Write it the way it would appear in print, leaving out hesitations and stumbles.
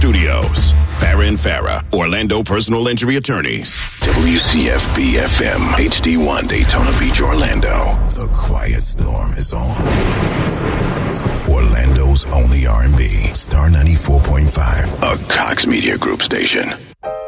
Studios. Farrah and Farrah, Orlando Personal Injury Attorneys. WCFB-FM, HD1, Daytona Beach, Orlando. The Quiet Storm is on. Orlando's only R&B. Star 94.5. A Cox Media Group station.